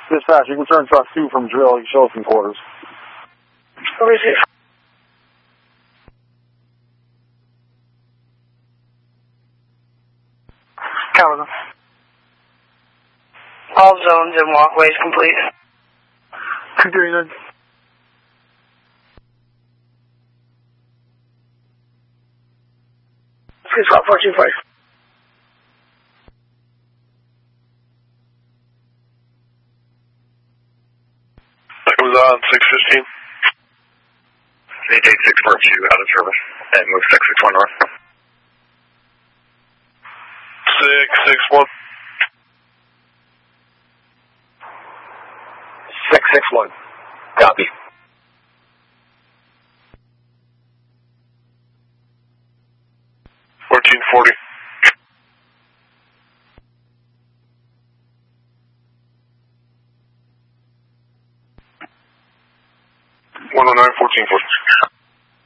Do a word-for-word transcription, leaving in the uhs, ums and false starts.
Dispatch, you can return truck two from drill. You can show us some quarters. Where is it? Copy. All zones and walkways complete. two thirty-nine. Please call four two five. That was on six fifteen. They take six four two out of service and move six six one north. six six one. six six one. Copy. fourteen forty. one oh nine, fourteen forty.